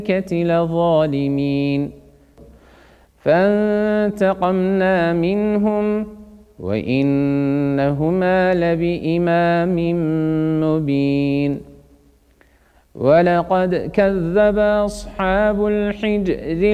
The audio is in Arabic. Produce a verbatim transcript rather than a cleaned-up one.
لظالمين فانتقمنا منهم وإنهما لبإمام مبين ولقد كذب أصحاب الحجر